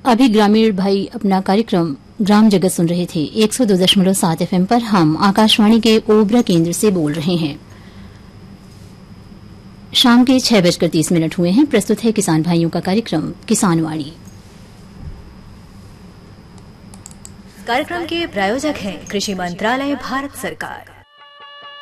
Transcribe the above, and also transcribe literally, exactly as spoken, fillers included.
अभी ग्रामीण भाई अपना कार्यक्रम ग्राम जगत सुन रहे थे। एक सौ दो दशमलव सात एफ एम पर हम आकाशवाणी के ओबरा केंद्र से बोल रहे हैं। शाम के छह बजकर तीस मिनट हुए हैं। प्रस्तुत है किसान भाइयों का कार्यक्रम किसानवाणी। कार्यक्रम के प्रायोजक हैं कृषि मंत्रालय, भारत सरकार।